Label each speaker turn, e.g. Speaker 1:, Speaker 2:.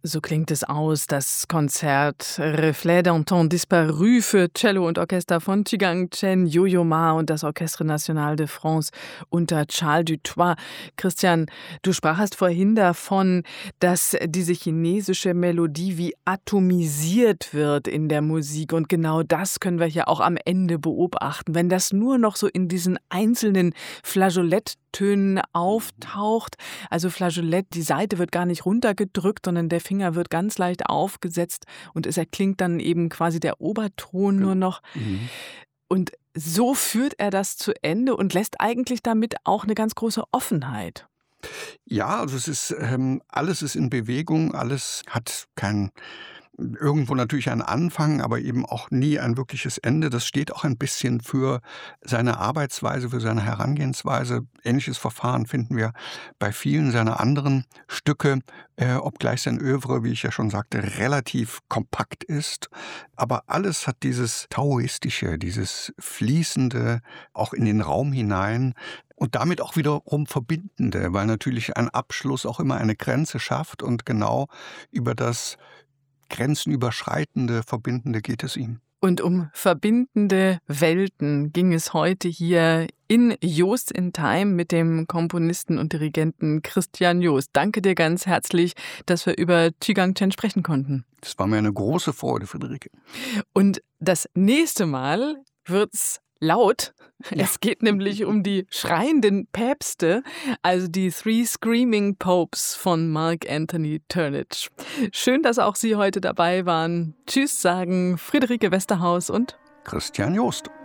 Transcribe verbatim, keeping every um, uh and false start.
Speaker 1: So klingt es aus, das Konzert Reflet d'un temps disparu für Cello und Orchester von Zhigang Chen, Yo-Yo Ma und das Orchestre National de France unter Charles Dutoit. Christian, du sprachst vorhin davon, dass diese chinesische Melodie wie atomisiert wird in der Musik. Und genau das können wir hier auch am Ende beobachten. Wenn das nur noch so in diesen einzelnen Flageoletttönen auftaucht, also Flageolett, die Saite wird gar nicht runtergedrückt, sondern der Finger wird ganz leicht aufgesetzt und es erklingt dann eben quasi der Oberton nur noch.
Speaker 2: Mhm.
Speaker 1: Und so führt er das zu Ende und lässt eigentlich damit auch eine ganz große Offenheit.
Speaker 2: Ja, also es ist, ähm, alles ist in Bewegung, alles hat kein irgendwo natürlich einen Anfang, aber eben auch nie ein wirkliches Ende. Das steht auch ein bisschen für seine Arbeitsweise, für seine Herangehensweise. Ähnliches Verfahren finden wir bei vielen seiner anderen Stücke, äh, obgleich sein Œuvre, wie ich ja schon sagte, relativ kompakt ist. Aber alles hat dieses Taoistische, dieses Fließende, auch in den Raum hinein. Und damit auch wiederum Verbindende, weil natürlich ein Abschluss auch immer eine Grenze schafft und genau über das Grenzenüberschreitende, Verbindende geht es ihm.
Speaker 1: Und um verbindende Welten ging es heute hier in Joost in Time mit dem Komponisten und Dirigenten Christian Joost. Danke dir ganz herzlich, dass wir über Zhigang Chen sprechen konnten.
Speaker 2: Das war mir eine große Freude, Friederike.
Speaker 1: Und das nächste Mal wird's laut.
Speaker 2: Ja.
Speaker 1: Es geht nämlich um die schreienden Päpste, also die Three Screaming Popes von Mark Anthony Turnage. Schön, dass auch Sie heute dabei waren. Tschüss sagen Friederike Westerhaus und
Speaker 2: Christian Joost.